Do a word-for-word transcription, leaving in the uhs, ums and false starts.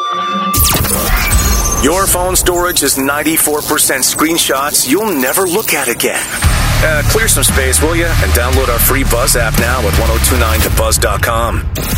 Your phone storage is ninety-four percent screenshots you'll never look at again. Uh, clear some space, will you? And download our free Buzz app now at ten twenty-nine to buzz dot com.